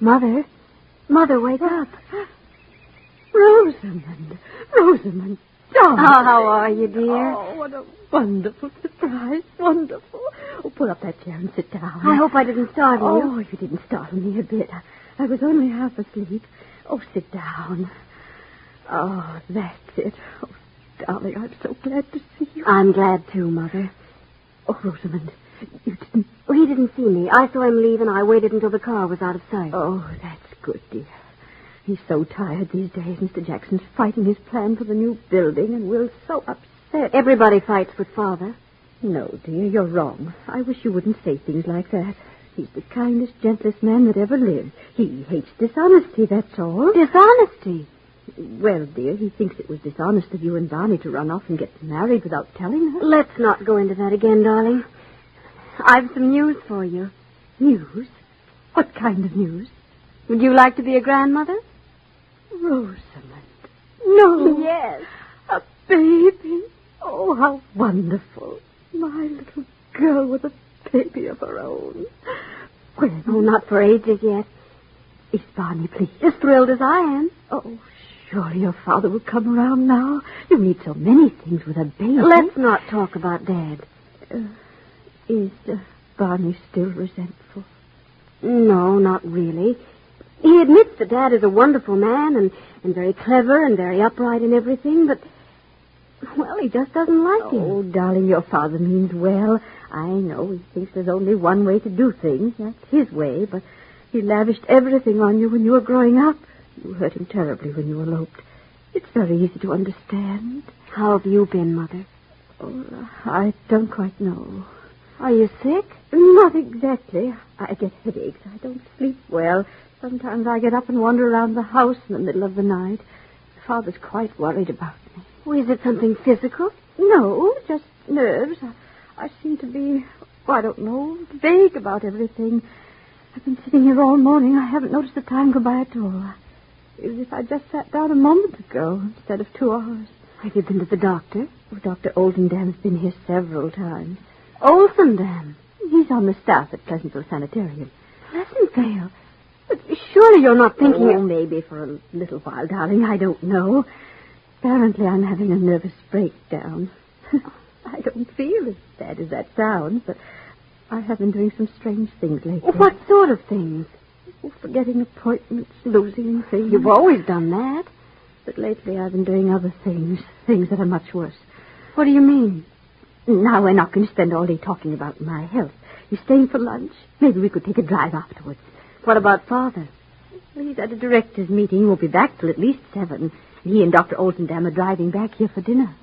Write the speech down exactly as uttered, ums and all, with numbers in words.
Mother? Mother, wake up. Rosamond. Rosamond. Darling. Oh, how are you, dear? Oh, what a wonderful surprise. Wonderful. Oh, pull up that chair and sit down. I hope I didn't startle you. Oh, you didn't startle me a bit. I was only half asleep. Oh, sit down. Oh, that's it. Oh, darling, I'm so glad to see you. I'm glad, too, Mother. Oh, Rosamond, you didn't... Oh, he didn't see me. I saw him leave, and I waited until the car was out of sight. Oh, that's good, dear. He's so tired these days. Mister Jackson's fighting his plan for the new building, and Will's so upset. Everybody fights with Father. No, dear, you're wrong. I wish you wouldn't say things like that. He's the kindest, gentlest man that ever lived. He hates dishonesty, that's all. Dishonesty? Well, dear, he thinks it was dishonest of you and Barney to run off and get married without telling her. Let's not go into that again, darling. I've some news for you. News? What kind of news? Would you like to be a grandmother? Rosamond. No. Yes. A baby. Oh, how wonderful. My little girl with a baby of her own. When? Oh, not for ages yet. Is Barney pleased? As thrilled as I am. Oh, surely your father will come around now. You need so many things with a baby. Let's not talk about Dad. Uh, is uh, Barney still resentful? No, not really. He admits that Dad is a wonderful man and, and very clever and very upright in everything, but, well, he just doesn't like him. Oh, darling, your father means well. I know he thinks there's only one way to do things. That's his way, but he lavished everything on you when you were growing up. You hurt him terribly when you eloped. It's very easy to understand. How have you been, Mother? Oh, I don't quite know. Are you sick? Not exactly. I get headaches. I don't sleep well. Sometimes I get up and wander around the house in the middle of the night. Father's quite worried about me. Oh, is it something physical? No, just nerves. I, I seem to be, oh, I don't know, vague about everything. I've been sitting here all morning. I haven't noticed the time go by at all. It was as if I just sat down a moment ago instead of two hours. Have you been to the doctor? Oh, Doctor Oldendam's been here several times. Oldendam? He's on the staff at Pleasantville Sanitarium. Pleasantville? But surely you're not thinking... Oh, maybe for a little while, darling. I don't know. Apparently I'm having a nervous breakdown. I don't feel as bad as that sounds, but I have been doing some strange things lately. What sort of things? Oh, forgetting appointments, losing things. You've always done that. But lately I've been doing other things, things that are much worse. What do you mean? Now, we're not going to spend all day talking about my health. You staying for lunch? Maybe we could take a drive afterwards. What about Father? Well, he's at a director's meeting. He won't be back till at least seven. He and Doctor Oldendam are driving back here for dinner.